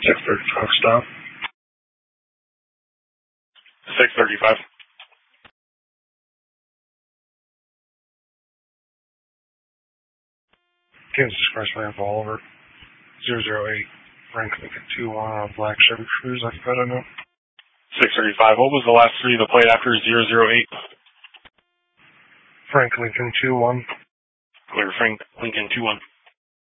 635 stop. 635. Kansas Expressway of Oliver. 008. Frank Lincoln 21 on Black Chevy Cruise. I forgot I know. 635. What was the last three of the plate after 008? Frank Lincoln 21. Clear, Frank Lincoln 21.